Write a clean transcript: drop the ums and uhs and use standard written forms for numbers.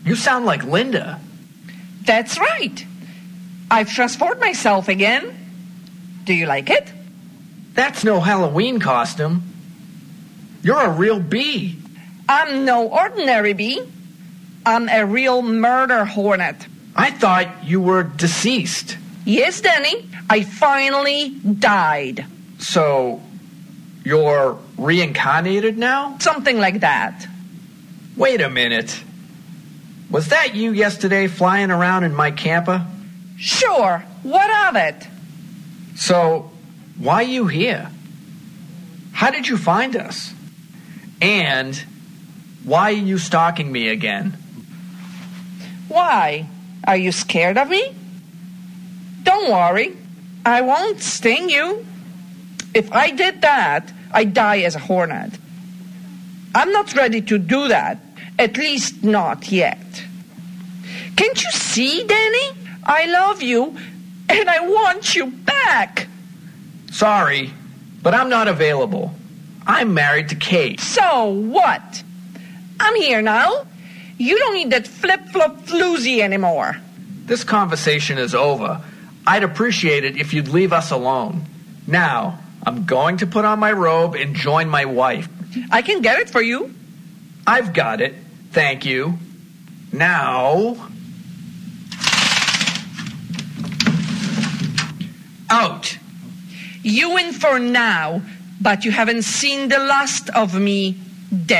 You sound like Linda. That's right. I've transformed myself again. Do you like it? That's no Halloween costume. You're a real bee. I'm no ordinary bee. I'm a real murder hornet. I thought you were deceased. Yes, Danny. I finally died. So, you're reincarnated now? Something like that. Wait a minute. Was that you yesterday flying around in my camper? Sure. What of it? So, why are you here? How did you find us? And why are you stalking me again? Why? Are you scared of me? Don't worry. I won't sting you. If I did that, I'd die as a hornet. I'm not ready to do that. At least not yet. Can't you see, Danny? I love you, and I want you back. Sorry, but I'm not available. I'm married to Kate. So what? I'm here now. You don't need that flip-flop floozy anymore. This conversation is over. I'd appreciate it if you'd leave us alone. Now, I'm going to put on my robe and join my wife. I can get it for you. I've got it. Thank you. Now... out. You win for now, but you haven't seen the last of me,